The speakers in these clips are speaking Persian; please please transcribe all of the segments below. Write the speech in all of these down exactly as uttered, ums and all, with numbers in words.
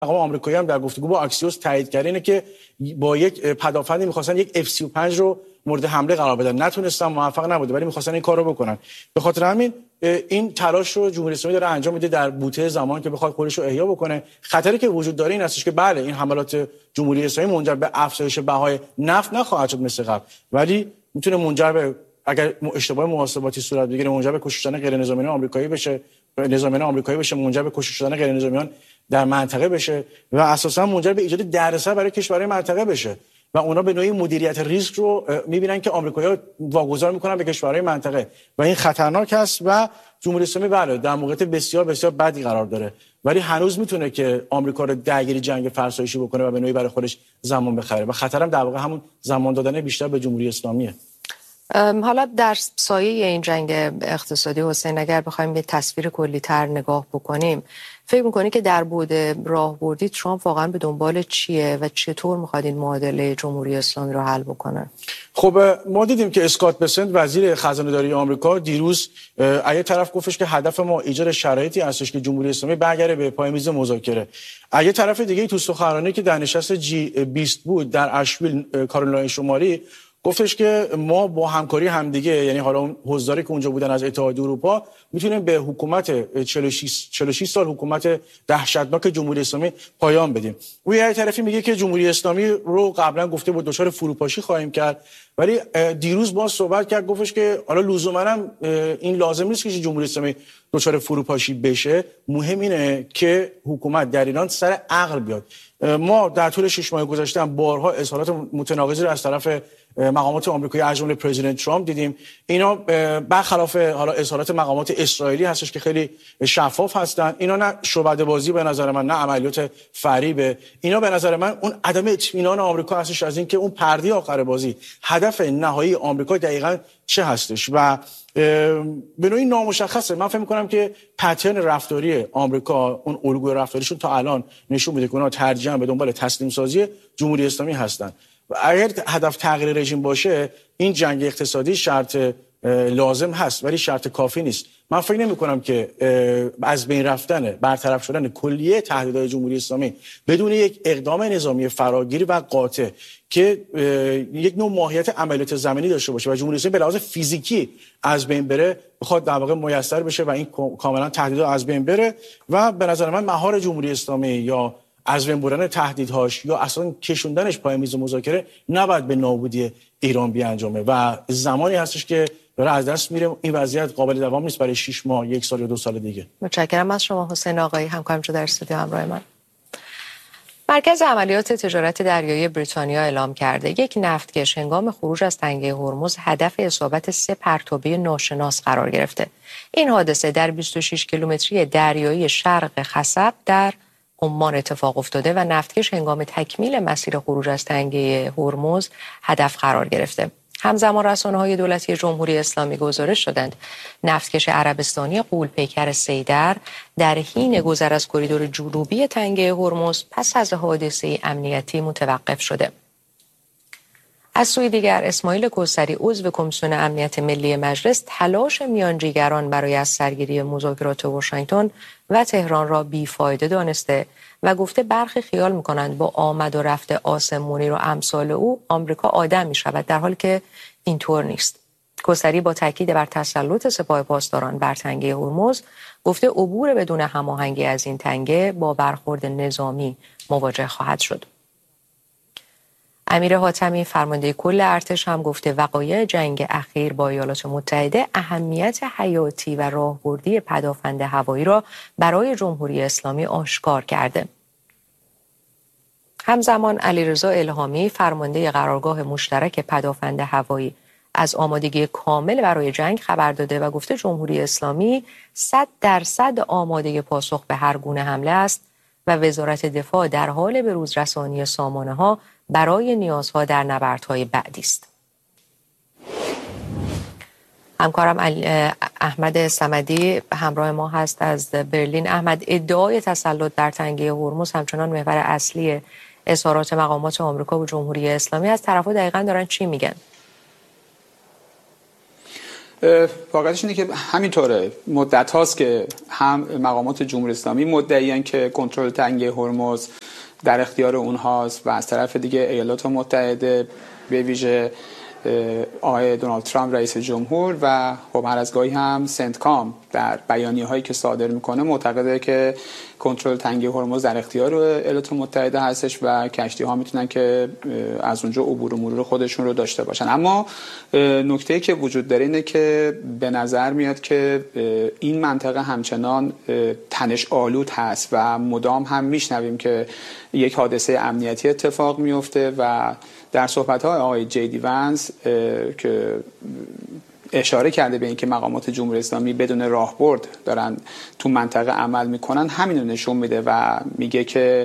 مقام آمریکایی هم در گفتگو با آکسیوس تایید کرد اینه که با یک پدافندی می‌خواستن یک اف سی و پنج رو مورد حمله قرار بدن، نتونستن، موفق نبوده، ولی می‌خواستن این کارو بکنن. به خاطر همین این تلاش رو جمهوری اسلامی داره انجام میده در بوته زمان که بخواد خودش رو احیا بکنه. خطری که وجود داره این هستش که بله این حملات جمهوری اسلامی منجر به افزایش بهای نفت نخواهد شد مثل قبل، ولی میتونه منجر به، اگر اشتباه محاسباتی صورت بگیره، منجر به کشته شدن غیر نظامیان آمریکایی بشه، نظامیان آمریکایی بشه، منجر به کشته شدن غیر نظامیان در منطقه بشه و اساسا منجر به ایجاد دردسر برای کشورهای منطقه بشه و اونا به نوعی مدیریت ریسک رو میبینن که آمریکایی‌ها واگذار میکنن به کشورهای منطقه و این خطرناک است و جمهوری اسلامی بله در موقعیت بسیار بسیار بدی قرار داره، ولی هنوز میتونه که آمریکا رو درگیر جنگ فرسایشی بکنه و به نوعی برای خودش زمان بخره و خطرم در واقع همون زمان دادن بیشتر به جمهوری اسلامیه. حالا در سایه این جنگ اقتصادی حسین اگر بخوایم به تصویر کلی‌تر نگاه بکنیم، فکر می‌کنی که در بعد راهبردی ترامپ واقعا به دنبال چیه و چطور می‌خواد این معادله جمهوری اسلامی رو حل بکنه؟ خب ما دیدیم که اسکات بسنت وزیر خزانه‌داری آمریکا دیروز از طرف گفتش که هدف ما ایجاد شرایطی هستش که جمهوری اسلامی برگرده به پای میز مذاکره. از طرف دیگه تو سخنرانی که در نشست جی بیست بود در اشویل کارولینای شمالی گفتش که ما با همکاری همدیگه، یعنی حالا اون حضاری که اونجا بودن از اتحادیه اروپا، میتونیم به حکومت چهل و شش سال حکومت دهشتناک جمهوری اسلامی پایان بدیم. او یه طرفی میگه که جمهوری اسلامی رو قبلا گفته بود دچار فروپاشی خواهیم کرد، ولی دیروز باز صحبت کرد گفتش که حالا لزوما این لازم نیست که جمهوری اسلامی دچار فروپاشی بشه، مهم اینه که حکومت در ایران سر عقل بیاد. ما در طول شش ماه گذشته هم بارها اظهارات متناقضی رو از طرف مقامات آمریکایی از جمله پرزیدنت ترامپ دیدیم. اینا برخلاف حالا اظهارات مقامات اسرائیلی هستش که خیلی شفاف هستن. اینا نه شعبده بازی به نظر من، نه عملیات فریبه. اینا به نظر من اون عدم اطمینان آمریکا هستش از این که اون پرده آخر بازی هدف نهایی آمریکا دقیقاً چه هستش و به نوعی نامشخصه. من فکر می‌کنم که پترن رفتاری آمریکا، اون الگوی رفتاریشون تا الان نشون میده که اونها ترجیحاً به دنبال تسلیم سازی جمهوری اسلامی هستن و اگر هدف تغییر رژیم باشه این جنگ اقتصادی شرط لازم هست ولی شرط کافی نیست. من فکر نمی‌کنم که از بین رفتن، برطرف شدن کلیه تهدیدهای جمهوری اسلامی بدون یک اقدام نظامی فراگیر و قاطع که یک نوع ماهیت عملیات زمینی داشته باشه و جمهوری اسلامی به لحاظ فیزیکی از بین بره بخواد در واقع میسر بشه و این کاملا تهدیدها از بین بره و به نظر من مهار جمهوری اسلامی یا از بین بردن تهدیدهاش یا اصلا کشوندنش پای میز مذاکره نباید به نابودی ایران بیانجامه و زمانی هستش که داره از دست میره. این وضعیت قابل دوام نیست برای شش ماه، یک سال یا دو سال دیگه. متشکرم از شما حسین آقایی، همکارم در استودیو همراه من. مرکز عملیات تجارت دریایی بریتانیا اعلام کرده یک نفتکش هنگام خروج از تنگه هرمز هدف اصابت سه پرتابه ناشناس قرار گرفته. این حادثه در بیست و شش کیلومتری دریایی شرق خصب در عمان اتفاق افتاده و نفتکش هنگام تکمیل مسیر خروج از تنگه هرمز هدف قرار گرفته. همزمان رسانه‌های دولتی جمهوری اسلامی گزارش دادند نفتکش عربستانی غول‌پیکر سیدر در حین گذر از کریدور جنوبی تنگه هرمز پس از حادثه امنیتی متوقف شده. از سوی دیگر اسماعیل کوثری عضو کمیسیون امنیت ملی مجلس تلاش میانجیگران برای از سرگیری مذاکرات واشنگتن و تهران را بیفایده دانسته و گفته برخی خیال می‌کنند با آمد و رفت عاصم منیر و امثال او آمریکا آدم می‌شود، در حالی که اینطور نیست. کوثری با تاکید بر تسلط سپاه پاسداران بر تنگه هرمز گفته عبور بدون هماهنگی از این تنگه با برخورد نظامی مواجه خواهد شد. امیر حاتمی فرمانده کل ارتش هم گفته وقایع جنگ اخیر با ایالات متحده اهمیت حیاتی و راهبردی پدافند هوایی را برای جمهوری اسلامی آشکار کرده. همزمان علیرضا الهامی فرمانده قرارگاه مشترک پدافند هوایی از آمادگی کامل برای جنگ خبر داده و گفته جمهوری اسلامی صد درصد آماده پاسخ به هر گونه حمله است و وزارت دفاع در حال بروز رسانی سامانه ها برای نیازها در نبردهای بعدی است. همکارم احمد صمدی همراه ما هست از برلین. احمد، ادعای تسلط در تنگه هرمز همچنان محور اصلی اظهارات مقامات آمریکا و جمهوری اسلامی از طرفا دقیقاً دارن چی میگن؟ واقعیتش اینه که همینطوره. مدت هاست که هم مقامات جمهوری اسلامی مدعیان که کنترل تنگه هرمز در اختیار اونهاست و از طرف دیگه ایالات متحده به ویژه آقای دونالد ترامپ رئیس جمهور و خب هر از گاهی هم سنتکام در بیانیه هایی که صادر میکنه معتقده که کنترل تنگه هرمز در اختیار ایالات متحده هستش و کشتی ها میتونن که از اونجا عبور و مرور خودشون رو داشته باشن. اما نکته‌ای که وجود داره اینه که به نظر میاد که این منطقه همچنان تنش آلود هست و مدام هم میشنویم که یک حادثه امنیتی اتفاق میفته و در صحبت‌های آقای جی دی ونس که اشاره کرده به اینکه مقامات جمهوری اسلامی بدون راهبرد دارن تو منطقه عمل میکنن، همین رو نشون میده و میگه که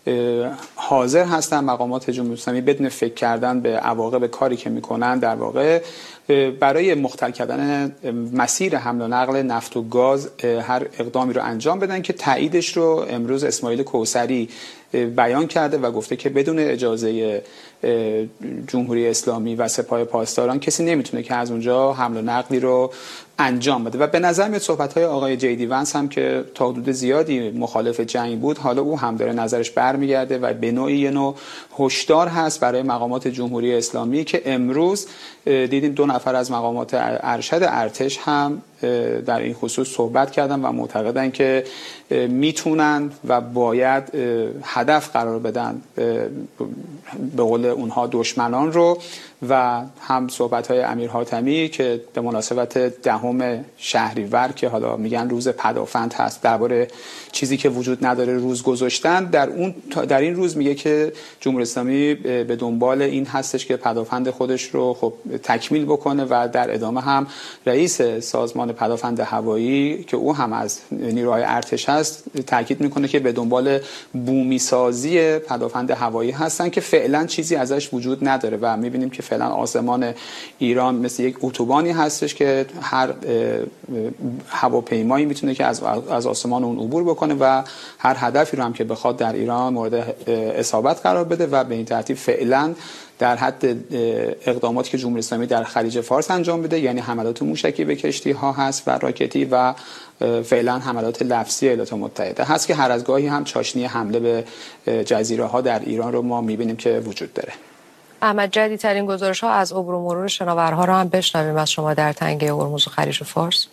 حاضر هستن مقامات جمهوری اسلامی بدون فکر کردن به عواقب کاری که میکنن در واقع برای مختل کردن مسیر حمل و نقل نفت و گاز هر اقدامی رو انجام بدن که تاییدش رو امروز اسماعیل کوثری بیان کرده و گفته که بدون اجازه جمهوری اسلامی و سپاه پاسداران کسی نمیتونه که از اونجا حمل و نقلی رو انجام بده. و به نظر میاد صحبت‌های آقای جی دی ونس هم که تا حدود زیادی مخالف جنگ بود، حالا او هم داره نظرش برمیگرده و به نوعی یه نوع هشدار هست برای مقامات جمهوری اسلامی که امروز دیدیم دو نفر از مقامات ارشد ارتش هم در این خصوص صحبت کردن و معتقدن که میتونن و باید هدف قرار بدن به قول اونها دشمنان رو. و هم صحبت‌های امیر حاتمی که به مناسبت دهم شهریور که حالا میگن روز پدافند هست درباره چیزی که وجود نداره روز گذاشتن، در اون در این روز میگه که جمهوری اسلامی به دنبال این هستش که پدافند خودش رو خب تکمیل بکنه و در ادامه هم رئیس سازمان پدافند هوایی که او هم از نیروهای ارتش هست تاکید میکنه که به دنبال بومی سازی پدافند هوایی هستن که فعلا چیزی ازش وجود نداره و میبینیم که فعلا آسمان ایران مثل یک اتوبانی هستش که هر هواپیمایی میتونه که از از آسمان اون عبور بکنه و هر هدفی رو هم که بخواد در ایران مورد اصابت قرار بده و به این ترتیب فعلا در حد اقداماتی که جمهوری اسلامی در خلیج فارس انجام بده، یعنی حملات موشکی به کشتی ها هست و راکتی و فعلا حملات لفظی ایالات متحده هست که هر از گاهی هم چاشنی حمله به جزیره ها در ایران رو ما میبینیم که وجود داره. احمد، جدیدترین گزارش ها از عبور و مرور شناورها رو هم بشنویم از شما در تنگه هرمز و خلیج فارس.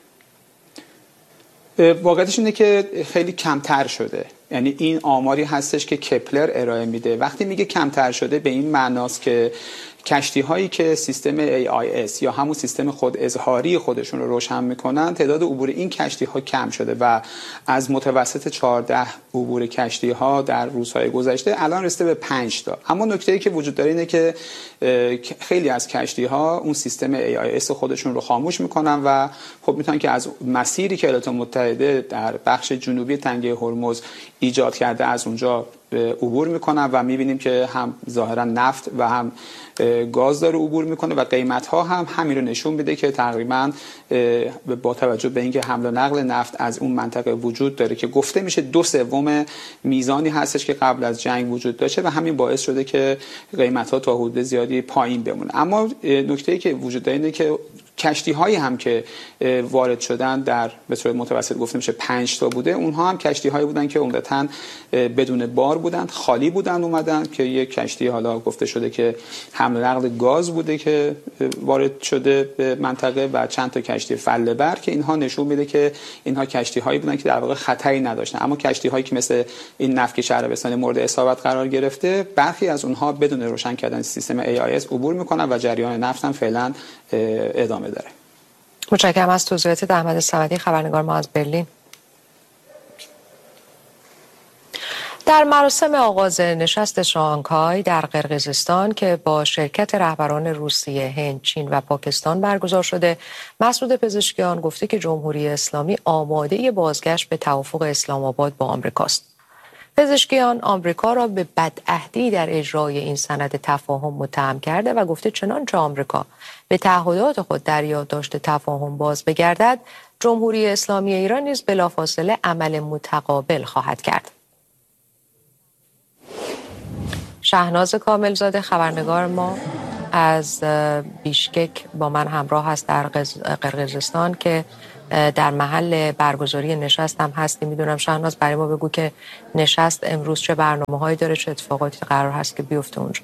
واقعیتش اینه که خیلی کمتر شده. یعنی این آماری هستش که کپلر ارائه میده. وقتی میگه کمتر شده به این معناست که کشتی هایی که سیستم ای آی اس یا همون سیستم خود اظهاری خودشون رو روشن میکنن، تعداد عبور این کشتی ها کم شده و از متوسط چهارده عبور کشتی ها در روزهای گذشته الان رسیده به پنج تا. اما نکته‌ای که وجود داره اینه که خیلی از کشتی ها اون سیستم ای آی اس خودشون رو خاموش میکنن و خب میتونن که از مسیری که ایالات متحده در بخش جنوبی تنگه هرمز ایجاد کرده از اونجا عبور میکنن و میبینیم که هم ظاهرا نفت و هم گاز داره عبور میکنه و قیمت ها هم همین رو نشون میده که تقریبا با توجه به اینکه حمل و نقل نفت از اون منطقه وجود داره که گفته میشه دو سوم میزانی هستش که قبل از جنگ وجود داشته و همین باعث شده که قیمت ها تا حدود زیادی پایین بمونه. اما نکته‌ای که وجود داره اینه که کشتی هایی هم که وارد شدن در به صورت متوسط گفته میشه پنج تا بوده، اونها هم کشتی هایی بودن که عمدتاً بدون بار بودن، خالی بودن اومدن که یک کشتی حالا گفته شده که حمل و نقل گاز بوده که وارد شده به منطقه و چند تا کشتی فله بر که اینها نشون میده که اینها کشتی هایی بودن که در واقع خطری نداشتن. اما کشتی هایی که مثل این نفت عربستان مورد اصابت قرار گرفته، برخی از اونها بدون روشن کردن سیستم ای آی اس عبور میکنن و جریان نفت هم فعلا ادامه داره. متشکرم از توضیحات احمد صمدی، خبرنگار ما از برلین. در مراسم آغاز نشست شانگهای در قرقیزستان که با شرکت رهبران روسیه، هند، چین و پاکستان برگزار شده، مسعود پزشکیان گفته که جمهوری اسلامی آماده بازگشت به توافق اسلام آباد با آمریکاست. پزشکیان آمریکا را به بدعهدی در اجرای این سند تفاهم متهم کرده و گفته چنانچه آمریکا به تعهدات خود در یادداشت تفاهم باز بگردد، جمهوری اسلامی ایران نیز بلافاصله عمل متقابل خواهد کرد. شهناز کاملزاده، خبرنگار ما از بیشکک با من همراه هست در قرقیزستان که در محل برگزاری نشست هم هستی. میدونم شهناز برای ما بگو که نشست امروز چه برنامه هایی داره، چه اتفاقاتی قرار هست که بیفته اونجا.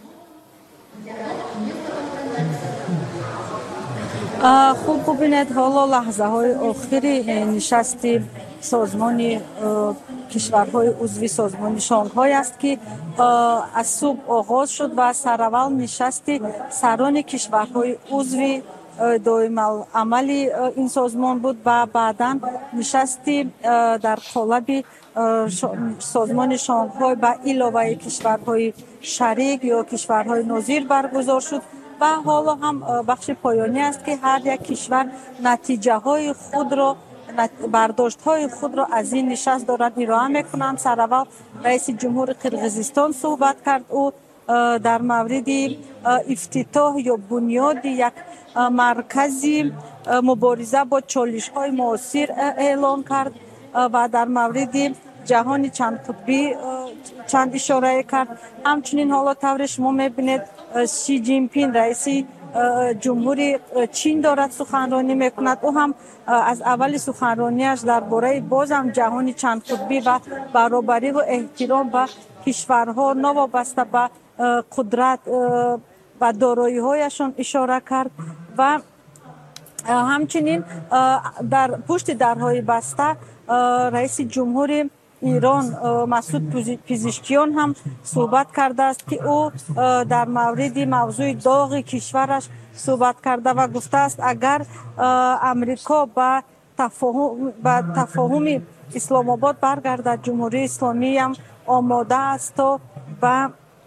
خوب ببینید حالا لحظه های آخری نشستی سازمان کشورهای عضو سازمان شانگهای است که از صبح آغاز شد و سراول نشستی سران کشورهای عضو دائم عملی این سازمان بود و بعداً نشستی در قالب سازمان شانگهای با علاوه کشورهای شریک یا کشورهای نظیر برگزار شد و حالا هم بخش پایانی است که هر یک کشور نتیجه های خود را برداشت های خود را از این نشست دارد ارائه میکنند. سراول رئیس جمهور قرقیزستان صحبت کرد. او در مورد افتتاح یا بنیاد یک مرکزی مبارزه با چالش های معاصر اعلان کرد و در مورد جهان چند قطبی چند اشاره کرد. همچنین حالا طور شما میبینید شی جین پینگ رئیس جمهوری چین دارد سخنرانی میکند. او هم از اول سخنرانیش درباره بازم جهان چند قطبی و برابری و احترام به کشورها نوابسته به قدرت و دارایی هایشان اشاره کرد و همچنین در پشت درهای بسته رئیس جمهور ایران مسعود پزشکیان هم صحبت کرده است که او در مورد موضوع داغ کشورش صحبت کرده و گفته است اگر امریکا با تفاهم با تفاهم اسلام آباد برگردد جمهوری اسلامی هم آماده است تا با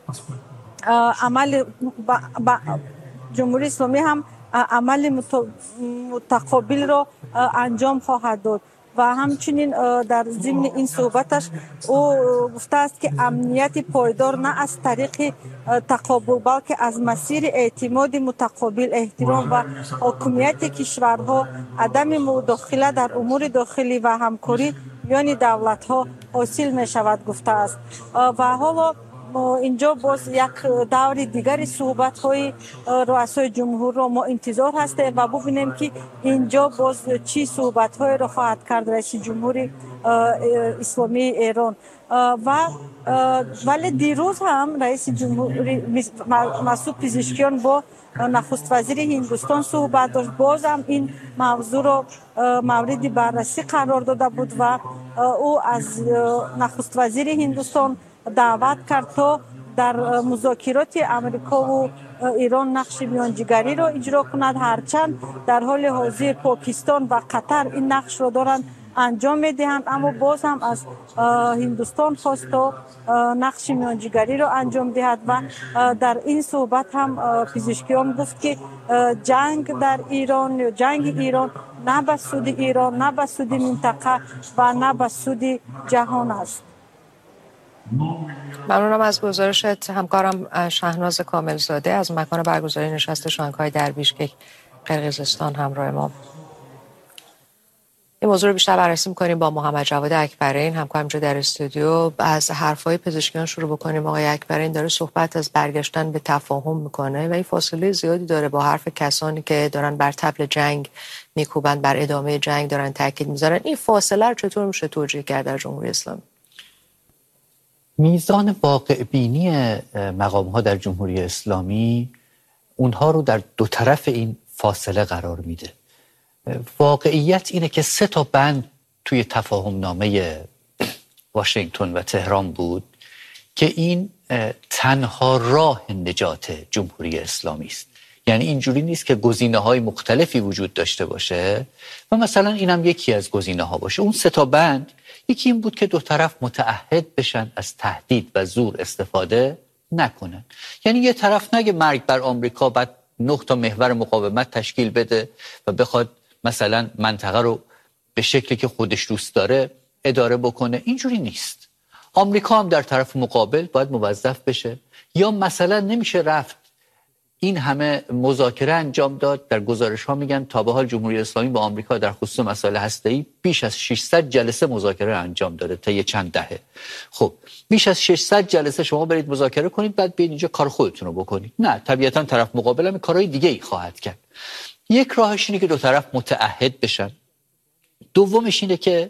عمل با, با جمهوری اسلامی هم عمل متقابل را انجام خواهد داد. و همچنین در ضمن این صحبتش او گفته است که امنیت پایدار نه از طریق تقابل بلکه از مسیر اعتماد متقابل، احترام و حاکمیت کشورها، عدم مداخله در امور داخلی و همکاری میان دولت‌ها حاصل می شود گفته است. و حالا اینجا باز یک دور دیگر صحبت های رؤسای جمهور را ما انتظار هستیم و ببینیم که اینجا باز چی صحبت های را خواهد کرد رئیس جمهور اسلامی ایران. و ولی دیروز هم رئیس جمهور مسعود پزشکیان با نخست وزیر هندوستان صحبت داشت. باز هم این موضوع را مورد بررسی قرار داده بود و او از نخست وزیر هندوستان دعوت کرد تا در مذاکرات امریکا و ایران نقش میانجیگری را اجرا کند، هرچند در حال حاضر پاکستان و قطر این نقش را دارند انجام میدهند، اما باز هم از هندوستان خواست تا نقش میانجیگری را انجام دهد. و در این صحبت هم پزشکیان گفت که جنگ در ایران یا جنگ ایران نه به سود ایران، نه به سود منطقه و نه به سود جهان است. ممنونم از گزارشت همکارم شهناز کاملزاده از مکان برگزاری نشست شانگهای در بیشکک قرقیزستان همراه ما. این موضوع رو بیشتر بررسی می‌کنیم با محمد جواد اکبرین همکارم جو در استودیو. از حرفای پزشکیان شروع بکنیم. آقای اکبرین داره صحبت از برگشتن به تفاهم میکنه و این فاصله زیادی داره با حرف کسانی که دارن بر طبل جنگ میکوبند، بر ادامه جنگ دارن تاکید میذارن. این فاصله رو چطور میشه توجیه کرد در جمهوری اسلامی؟ میزان واقع بینی مقام ها در جمهوری اسلامی اونها رو در دو طرف این فاصله قرار میده. واقعیت اینه که سه تا بند توی تفاهم نامه واشنگتن و تهران بود که این تنها راه نجات جمهوری اسلامی است. یعنی اینجوری نیست که گزینه‌های مختلفی وجود داشته باشه و مثلا اینم یکی از گزینه‌ها باشه. اون سه تا بند یکی این بود که دو طرف متعهد بشن از تهدید و زور استفاده نکنن. یعنی یه طرف نگه مرگ بر آمریکا بعد نه تا محور مقاومت تشکیل بده و بخواد مثلا منطقه رو به شکلی که خودش دوست داره اداره بکنه. اینجوری نیست. آمریکا هم در طرف مقابل باید موظف بشه. یا مثلا نمیشه رفت این همه مذاکره انجام داد. در گزارش ها میگن تا به حال جمهوری اسلامی با آمریکا در خصوص مسائل هسته‌ای بیش از ششصد جلسه مذاکره انجام داده تا یه چند دهه. خب بیش از ششصد جلسه شما برید مذاکره کنید بعد بیاید اینجا کار خودتون رو بکنید؟ نه، طبیعتا طرف مقابل هم کارهای دیگه ای خواهد کرد. یک راهش اینه که دو طرف متعهد بشن. دومش اینه که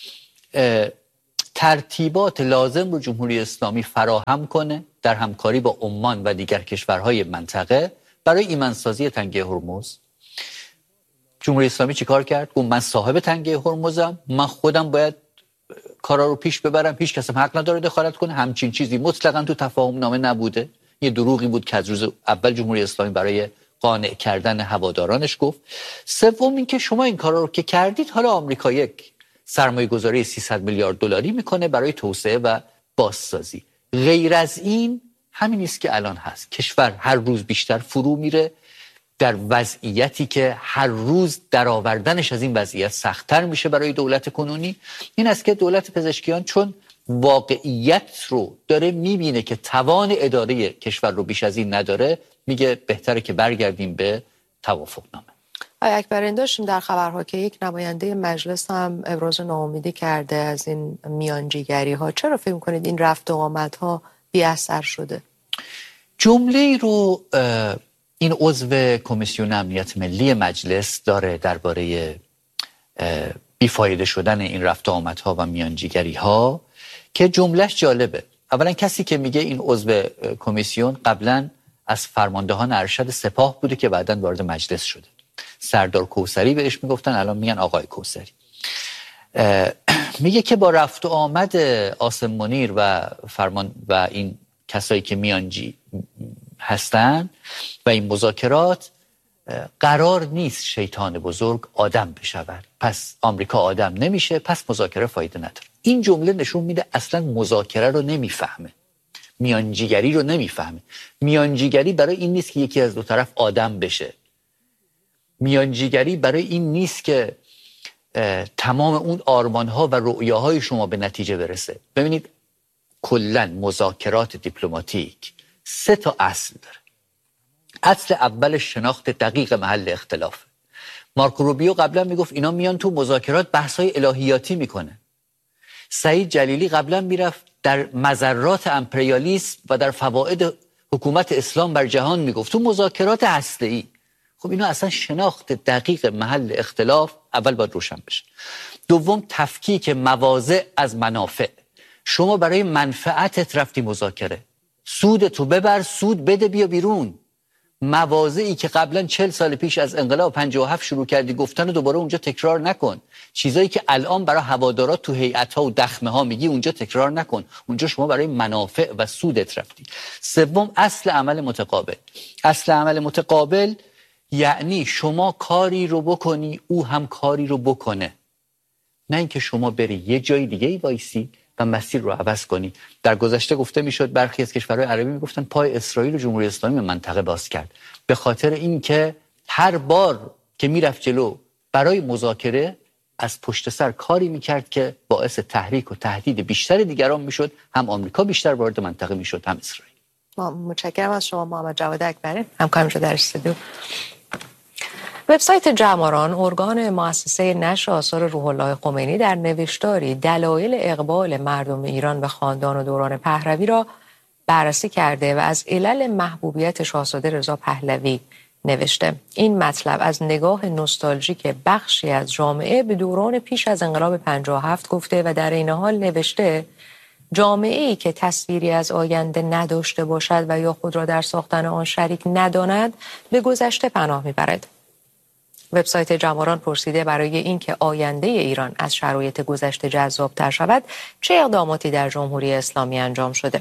ترتیبات لازم رو جمهوری اسلامی فراهم کنه در همکاری با عمان و دیگر کشورهای منطقه برای ایمن‌سازی تنگه هرمز. جمهوری اسلامی چیکار کرد؟ گفت من صاحب تنگه هرمزم، من خودم باید کارا رو پیش ببرم، هیچ کس هم حق نداره دخالت کنه. همچین چیزی مطلقاً تو تفاهم نامه نبوده. یه دروغی بود که از روز اول جمهوری اسلامی برای قانع کردن هوادارانش گفت. سوم این که شما این کارا رو که کردید، حالا آمریکا یک سرمایه گذاری سیصد میلیارد دلاری میکنه برای توسعه و بازسازی. غیر از این همین است که الان هست. کشور هر روز بیشتر فرو میره در وضعیتی که هر روز درآوردنش از این وضعیت سخت‌تر میشه برای دولت کنونی. این است که دولت پزشکیان چون واقعیت رو داره میبینه که توان اداره کشور رو بیش از این نداره، میگه بهتره که برگردیم به توافقنامه. آقای اکبرین، داشتیم در خبرها که یک نماینده مجلس هم ابراز ناامیدی کرده از این میانجیگری ها. چرا فکر کنید این رفت و آمدها بی اثر شده؟ جمله رو این عضو کمیسیون امنیت ملی مجلس داره درباره بیفایده شدن این رفت و آمدها و میانجیگری ها که جملهش جالبه. اولا کسی که میگه این عضو کمیسیون قبلا از فرماندهان ارشد سپاه بوده که بعداً وارد مجلس شده. سردار کوثری بهش میگفتن، الان میگن آقای کوثری. میگه که با رفت و آمد عاصم منیر و فرمان و این کسایی که میانجی هستن و این مذاکرات قرار نیست شیطان بزرگ آدم بشود. پس آمریکا آدم نمیشه، پس مذاکره فایده نداره. این جمله نشون میده اصلا مذاکره رو نمیفهمه، میانجیگری رو نمیفهمه. میانجیگری برای این نیست که یکی از دو طرف آدم بشه. میانجیگری برای این نیست که تمام اون آرمان‌ها و رؤیاهای شما به نتیجه برسه. ببینید کلاً مذاکرات دیپلماتیک سه تا اصل داره. اصل اول شناخت دقیق محل اختلاف. مارکو روبیو قبلا میگفت اینا میان تو مذاکرات بحث‌های الهیاتی میکنه. سعید جلیلی قبلا میرفت در مضرات امپریالیسم و در فواید حکومت اسلام بر جهان میگفت تو مذاکرات هسته‌ای. خب اینا اصلا شناخت دقیق محل اختلاف اول باید روشن بشه. دوم تفکیک مواضع از منافع. شما برای منفعتت رفتی مذاکره، سود تو ببر، سود بده، بیا بیرون. مواضعی که قبلا چهل سال پیش از انقلاب پنجاه و هفت شروع کردی گفتن و دوباره اونجا تکرار نکن. چیزایی که الان برای هوادارات تو هیئت‌ها و دخمه ها میگی اونجا تکرار نکن. اونجا شما برای منافع و سودت رفتی. سوم اصل عمل متقابل. اصل عمل متقابل یعنی شما کاری رو بکنی او هم کاری رو بکنه، نه اینکه شما بری یه جای دیگه ای وایسی و مسیر رو عوض کنی. در گذشته گفته میشد برخی از کشورهای عربی میگفتن پای اسرائیل و جمهوری اسلامی منطقه باز کرد، به خاطر اینکه هر بار که میرفت جلو برای مذاکره از پشت سر کاری میکرد که باعث تحریک و تهدید بیشتر دیگران میشد، هم آمریکا بیشتر وارد منطقه میشد هم اسرائیل. متشکرم از شما محمد جواد اکبری، همکارم شده در استودیو. وبسایت جماران، ارگان مؤسسه نشر آثار روح الله خمینی، در نوشتاری دلایل اقبال مردم ایران به خاندان و دوران پهلوی را بررسی کرده و از علل محبوبیت شاهزاده رضا پهلوی نوشته. این مطلب از نگاه نوستالژیک بخشی از جامعه به دوران پیش از انقلاب پنجاه و هفت گفته و در این حال نوشته جامعه‌ای که تصویری از آینده نداشته باشد و یا خود را در ساختن آن شریک نداند به گذشته پناه میبرد. وبسایت جماران پرسیده برای اینکه آینده ایران از شرایط گذشته جذاب‌تر شود چه اقداماتی در جمهوری اسلامی انجام شده؟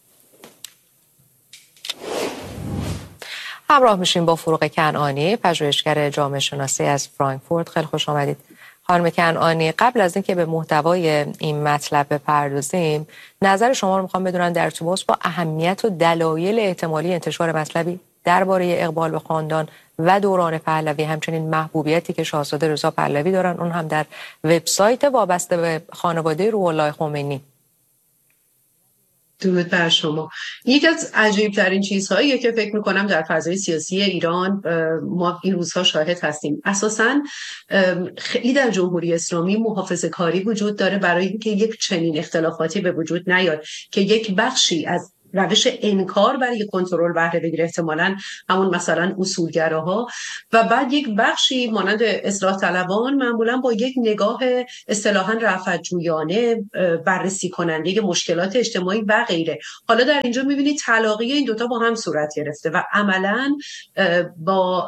همراه میشیم با فروغ کنعانی، پژوهشگر جامعه شناسی از فرانکفورت. خیلی خوش آمدید خانم کنعانی. قبل از اینکه به محتوای این مطلب بپردازیم، نظر شما رو میخوام بدونم در ارتباط با اهمیت و دلایل احتمالی انتشار مطلبی درباره اقبال به خاندان و دوران پهلوی، همچنین محبوبیتی که شاهزاده رضا پهلوی دارن، اون هم در وبسایت وابسته به خانواده روح الله خمینی. درود بر شما. یکی از عجیب‌ترین چیزهاییه که فکر می‌کنم در فضای سیاسی ایران ما این روزها شاهد هستیم. اساساً خیلی در جمهوری اسلامی محافظه‌کاری وجود داره برای اینکه یک چنین اختلافاتی به وجود نیاد که یک بخشی از روش انکار برای کنترل بهره بگیره، احتمالاً همون مثلا اصولگراها، و بعد یک بخشی مانند اصلاح طلبان معمولاً با یک نگاه اصطلاحاً رفعت‌جویانه بررسی کننده مشکلات اجتماعی و غیره. حالا در اینجا می‌بینید تلاقی این دوتا با هم صورت گرفته و عملاً با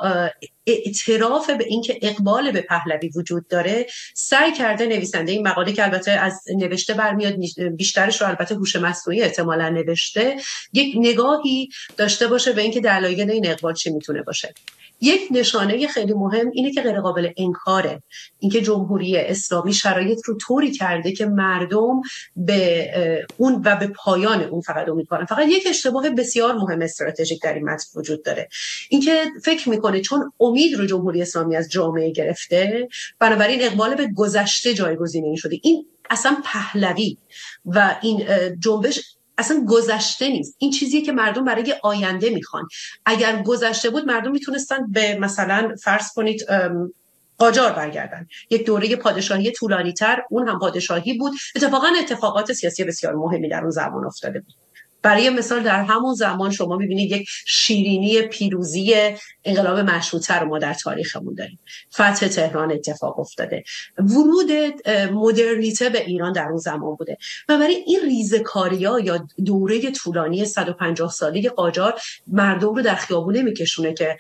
اعتراف به اینکه اقبال به پهلوی وجود داره سعی کرده نویسنده این مقاله که البته از نوشته برمیاد، بیشترش رو البته هوش مصنوعی احتمالاً نوشته، یک نگاهی داشته باشه به اینکه دلایل این اقبال چی میتونه باشه. یک نشانه خیلی مهم اینه که غیر قابل انکاره، اینکه جمهوری اسلامی شرایط رو طوری کرده که مردم به اون و به پایان اون فقط امید کنن. فقط یک اشتباه بسیار مهم استراتژیک در این متن وجود داره، اینکه فکر میکنه چون امید رو جمهوری اسلامی از جامعه گرفته بنابراین اقبال به گذشته جایگزین شده. این اصلا پهلوی و این جنبش اصلا گذشته نیست، این چیزیه که مردم برای آینده میخوان. اگر گذشته بود مردم میتونستن به مثلا فرض کنید قاجار برگردن، یک دوره پادشاهی طولانی تر، اون هم پادشاهی بود، اتفاقا اتفاقات سیاسی بسیار مهمی در اون زمان افتاده بود. برای مثال در همون زمان شما میبینید یک شیرینی پیروزی انقلاب مشروطه رو ما در تاریخمون داریم، فتح تهران اتفاق افتاده، ورود مدرنیته به ایران در اون زمان بوده و برای این ریزه‌کاری‌ها یا دوره طولانی صد و پنجاه ساله قاجار مردم رو در خیابون نمیکشونه که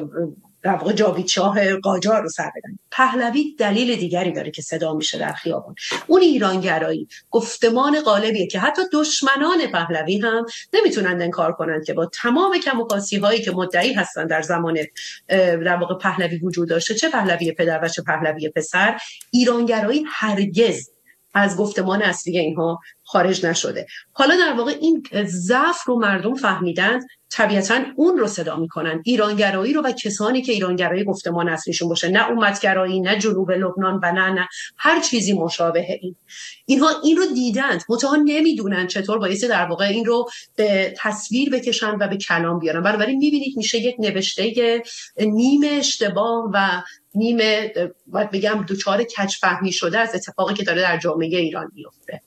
در واقع جاویدشاه قاجار رو سر بدن. پهلوی دلیل دیگری داره که صدا میشه در خیابون، اون ایرانگرایی، گفتمان غالبیه که حتی دشمنان پهلوی هم نمیتونن انکار کنن که با تمام کم و کاسی هایی که مدعی هستن در زمان در واقع پهلوی وجود داشته، چه پهلوی پدر و چه پهلوی پسر، ایرانگرایی هرگز از گفتمان اصلی اینها خارج نشده. حالا در واقع این ضعف رو مردم فهمیدند، طبیعتاً اون رو صدا میکنن، ایرانگرایی رو و کسانی که ایرانگرایی گفتمان اصلیشون باشه، نه امتگرایی، نه جنوب لبنان و نه نه هر چیزی مشابه این. اینها این رو دیدند، متأ نمیدونن چطور بایستی در واقع این رو به تصویر بکشن و به کلام بیارن. بنابراین میبینید میشه یک نوشته نیمه اشتباه و نیمه باید بگم دوچار کج فهمی شده از اتفاقی که داره در جامعه ایران میفته.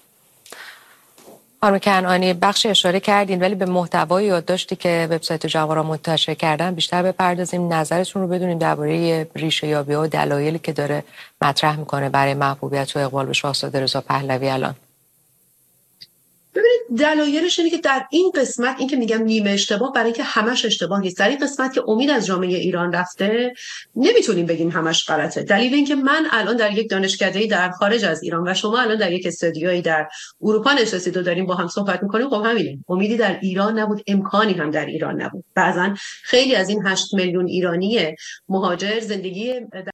خانم کنعانی بخش اشاره کردین، ولی به محتوای یادداشتی که وبسایت جوارا منتشر کردن بیشتر بپردازیم، نظرتون رو بدونیم درباره ریشه یابی‌ها و دلایلی که داره مطرح میکنه برای محبوبیت و اقبال به شاهزاده رضا پهلوی الان. ببینید دلایلش اینه که در این قسمت، این که میگم نیمه اشتباه برای که همش اشتباه نیست، در این قسمت که امید از جامعه ایران رفته نمیتونیم بگیم همش غلطه. دلیل این که من الان در یک دانشکده‌ای در خارج از ایران و شما الان در یک استودیویی در اروپا نشستید و داریم با هم صحبت میکنیم، خب همینه، امیدی در ایران نبود، امکانی هم در ایران نبود. بعضن خیلی از این هشت میلیون ایرانی مهاجر زندگی